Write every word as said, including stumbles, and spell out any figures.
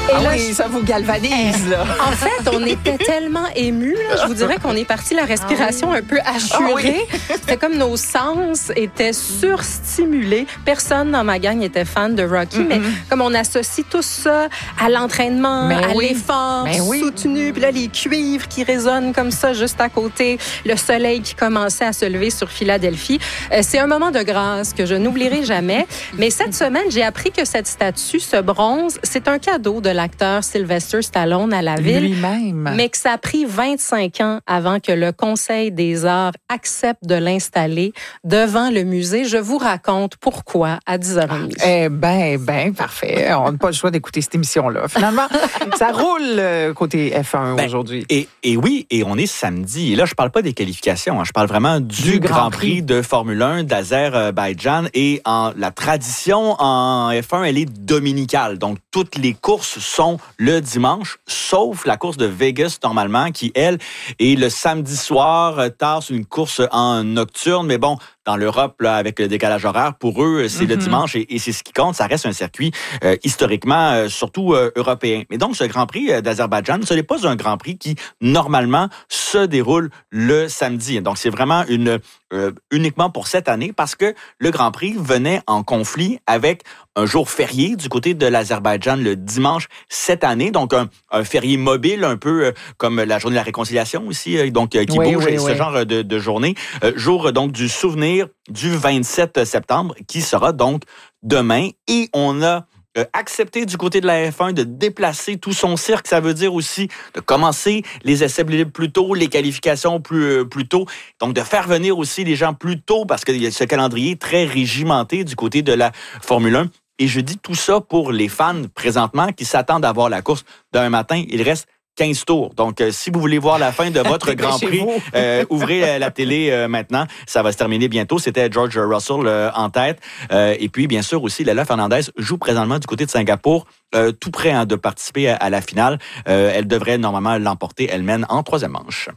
Et ah là, oui, je... ça vous galvanise, là. En fait, on était tellement émus, là, je vous dirais qu'on est parti la respiration un peu assurée. Ah oui. C'était comme nos sens étaient surstimulés. Personne dans ma gang était fan de Rocky, mm-hmm. mais comme on associe tout ça à l'entraînement, mais à oui. l'effort mais oui. soutenu, puis là, les cuivres qui résonnent comme ça juste à côté, le soleil qui commençait à se lever sur Philadelphie. Euh, c'est un moment de grâce que je n'oublierai jamais. Mais cette semaine, j'ai appris que cette statue, ce bronze, c'est un cadeau de l'acteur Sylvester Stallone à la ville. Lui-même. Mais que ça a pris vingt-cinq ans avant que le Conseil des arts accepte de l'installer devant le musée. Je vous raconte pourquoi à dix heures trente. Eh bien, ben, parfait. On n'a pas le choix d'écouter cette émission-là. Finalement, ça roule euh, côté F un ben, aujourd'hui. Et, et oui, et on est samedi. Et là, je ne parle pas des qualifications. Hein, je parle vraiment du, du Grand, Grand Prix. Prix de Formule un d'Azerbaïdjan. Et en, la tradition en F un, elle est dominicale. Donc, toutes les courses sont le dimanche, sauf la course de Vegas, normalement, qui, elle, est le samedi soir, tard, c'est une course en nocturne. Mais bon, dans l'Europe, là, avec le décalage horaire, pour eux, c'est mm-hmm. le dimanche et, et c'est ce qui compte. Ça reste un circuit euh, historiquement, euh, surtout euh, européen. Mais donc, ce Grand Prix euh, d'Azerbaïdjan, ce n'est pas un Grand Prix qui, normalement, se déroule le samedi. Donc, c'est vraiment une euh, uniquement pour cette année parce que le Grand Prix venait en conflit avec un jour férié du côté de l'Azerbaïdjan le dimanche cette année. Donc, un, un férié mobile, un peu euh, comme la journée de la réconciliation aussi, euh, donc euh, qui oui, bouge, oui, ce oui. genre de, de journée. Euh, jour, donc, du souvenir du vingt-sept septembre, qui sera donc demain. Et on a euh, accepté du côté de la F un de déplacer tout son cirque. Ça veut dire aussi de commencer les essais plus tôt, les qualifications plus, euh, plus tôt. Donc, de faire venir aussi les gens plus tôt parce qu'il y a ce calendrier très régimenté du côté de la Formule un. Et je dis tout ça pour les fans présentement qui s'attendent à voir la course d'un matin. Il reste quinze tours. Donc, euh, si vous voulez voir la fin de votre Grand Prix, euh, ouvrez euh, la télé euh, maintenant. Ça va se terminer bientôt. C'était George Russell euh, en tête. Euh, et puis, bien sûr, aussi, Leila Fernandez joue présentement du côté de Singapour, euh, tout prêt hein, de participer à, à la finale. Euh, elle devrait normalement l'emporter. Elle mène en troisième manche.